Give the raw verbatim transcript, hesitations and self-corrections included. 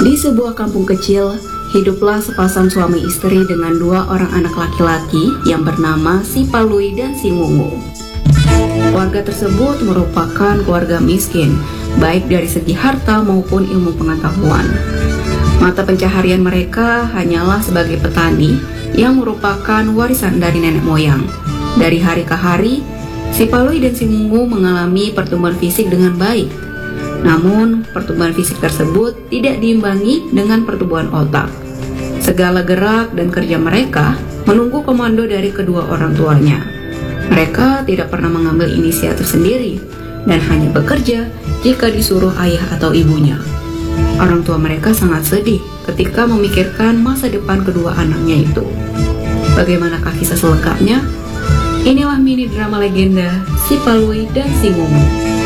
Di sebuah kampung kecil, hiduplah sepasang suami istri dengan dua orang anak laki-laki yang bernama si Palui dan si Ngungu. Keluarga tersebut merupakan keluarga miskin, baik dari segi harta maupun ilmu pengetahuan. Mata pencaharian mereka hanyalah sebagai petani yang merupakan warisan dari nenek moyang. Dari hari ke hari, si Palui dan si Ngungu mengalami pertumbuhan fisik dengan baik. Namun, pertumbuhan fisik tersebut tidak diimbangi dengan pertumbuhan otak. Segala gerak dan kerja mereka menunggu komando dari kedua orang tuanya. Mereka tidak pernah mengambil inisiatif sendiri dan hanya bekerja jika disuruh ayah atau ibunya. Orang tua mereka sangat sedih ketika memikirkan masa depan kedua anaknya itu. Bagaimanakah kisah selengkapnya? Inilah mini drama legenda Si Palui dan Si Ngungu.